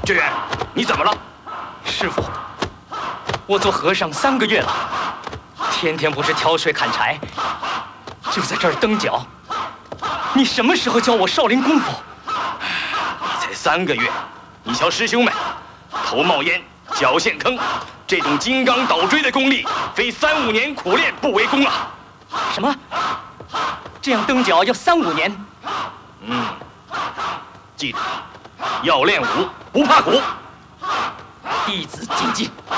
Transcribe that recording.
志远，你怎么了？ 师傅，我做和尚3个月了，天天不是挑水砍柴，就在这儿蹬脚。你什么时候教我少林功夫？ 才3个月，你瞧师兄们，头冒烟，脚陷坑，这种金刚倒锥的功力，非3、5年苦练不为功啊！ 什么？这样蹬脚要3、5年？ 记住，要练武不怕苦。 弟子谨记。